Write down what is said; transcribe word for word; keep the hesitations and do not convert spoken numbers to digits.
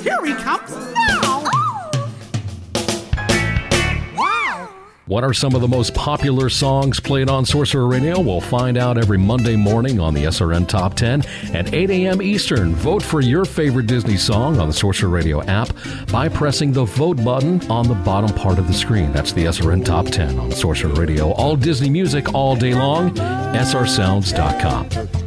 Here he comes now! Wow! What are some of the most popular songs played on Sorcerer Radio? We'll find out every Monday morning on the S R N Top ten at eight a.m. Eastern. Vote for your favorite Disney song on the Sorcerer Radio app by pressing the vote button on the bottom part of the screen. That's the S R N Top ten on the Sorcerer Radio. All Disney music all day long. S R sounds dot com.